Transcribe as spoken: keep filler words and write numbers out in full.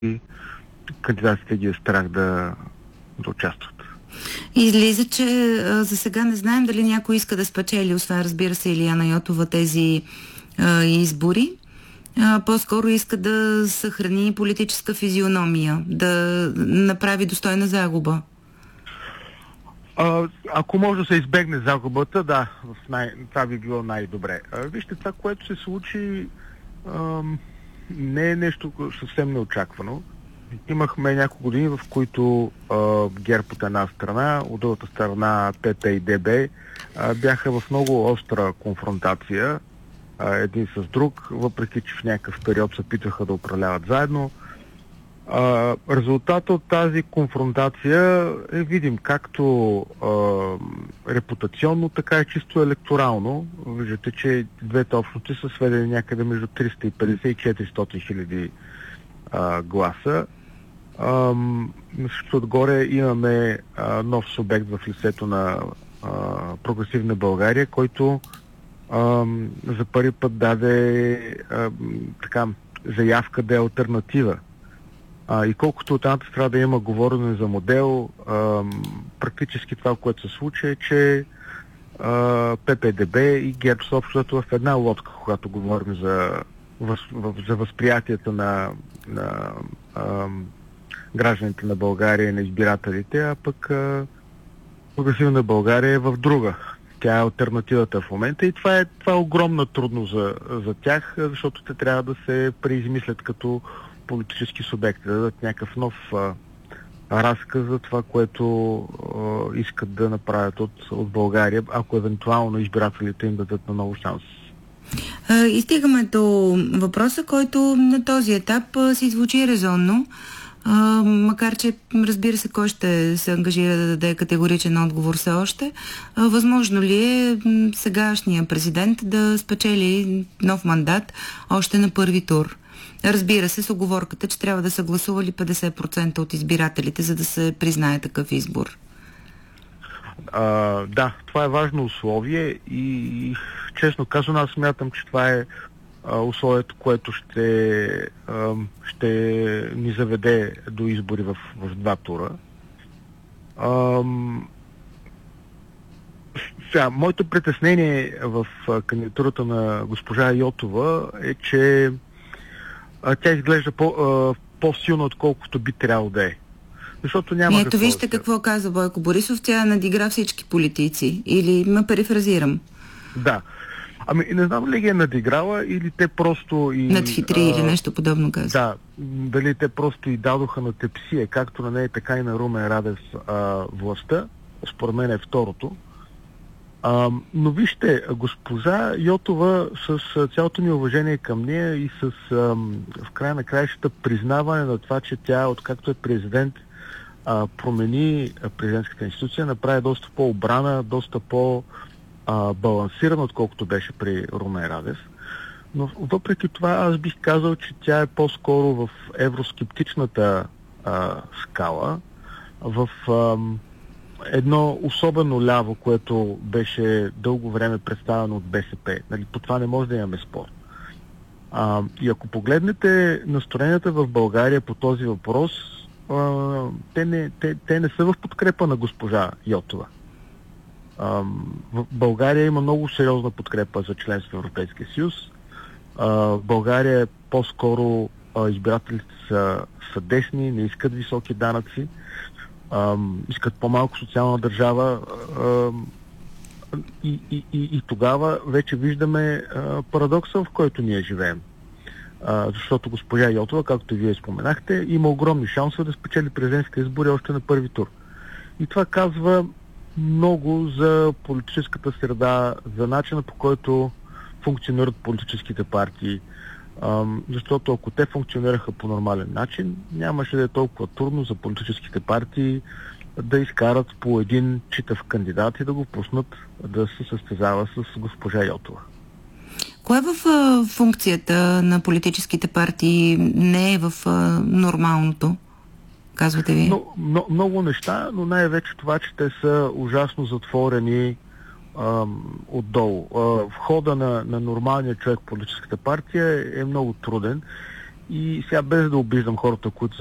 кандидатите ги е страх да, да участват. Излиза, че а, за сега не знаем дали някой иска да спечели, освен, разбира се, Илияна Йотова, тези а, избори. А, по-скоро иска да съхрани политическа физиономия, да направи достойна загуба. А, ако може да се избегне загубата, да, в най... това би било най-добре. А, вижте, това, което се случи, а, не е нещо съвсем неочаквано. Имахме няколко години, в които а, ГЕРБ от една страна, от другата страна ПП и ДБ а, бяха в много остра конфронтация а, един с друг, въпреки че в някакъв период се опитваха да управляват заедно. А, резултатът от тази конфронтация е видим както а, репутационно, така и чисто електорално. Виждате, че двете общности са сведени някъде между триста и петдесет и четиристотин хиляди гласа. Също отгоре имаме а, нов субект в лицето на а, Прогресивна България, който а, за първи път даде а, така, заявка да е алтернатива. А, и колкото от едната страна да има говорене за модел, а, практически това, което се случи, е, че а, ППДБ и ГЕРБ са общото в една лодка, когато говорим за, въз, за възприятието на, на а, гражданите на България и на избирателите, а пък а, Прогресивна България е в друга. Тя е алтернативата в момента и това е, това е огромна трудност за, за тях, защото те трябва да се преизмислят като политически субекти, да дадат някакъв нов а, разказ за това, което а, искат да направят от, от България, ако евентуално избирателите им дадат на ново шанс. И стигаме до въпроса, който на този етап си звучи резонно, а, макар че, разбира се, кой ще се ангажира да даде категоричен отговор все още. А, възможно ли е сегашният президент да спечели нов мандат още на първи тур? Разбира се, с уговорката, че трябва да са гласували петдесет процента от избирателите, за да се признае такъв избор. А, да, това е важно условие и честно казано аз смятам, че това е а, условието, което ще, а, ще ни заведе до избори в, в два тура. А, сега, моето притеснение в а, кандидатурата на госпожа Йотова е, че а, тя изглежда по, а, по-силно, отколкото би трябвало да е. Защото няма Ето вижте да какво каза Бойко Борисов, тя надигра всички политици. Или ме перифразирам? Да. Ами не знам ли ги е надиграла или те просто и... Надхитри а, или нещо подобно каза. Да, дали те просто и дадоха на тепсия, както на нея, така и на Румен Радев а, властта. Според мен е второто. А, но вижте, госпожа Йотова, с цялото ми уважение към нея и с а, в края на краищата признаване на това, че тя, откакто е президент, а, промени президентската институция, направи доста по-обрана, доста по-балансирана, отколкото беше при Румен Радев. Но въпреки това аз бих казал, че тя е по-скоро в евроскептичната а, скала, в а, едно особено ляво, което беше дълго време представено от БСП. Нали, по това не може да имаме спор. А, и ако погледнете настроенията в България по този въпрос, а, те, не, те, те не са в подкрепа на госпожа Йотова. А, в България има много сериозна подкрепа за членство в Европейския съюз. В България по-скоро а, избирателите са, са десни, не искат високи данъци, а, искат по-малко социална държава а, и, и, и, и тогава вече виждаме а, парадокса, в който ние живеем. А, защото госпожа Йотова, както вие споменахте, има огромни шансове да спечели президентски избори още на първи тур. И това казва много за политическата среда, за начина, по който функционират политическите партии, а, защото ако те функционираха по нормален начин, нямаше да е толкова трудно за политическите партии да изкарат по един читав кандидат и да го пуснат да се състезава с госпожа Йотова. Кое в а, функцията на политическите партии не е в а, нормалното, казвате ви? Но, но, много неща, но най-вече това, че те са ужасно затворени а, отдолу. А, входа на, на нормалния човек в политическата партия е много труден И сега без да обиждам хората, които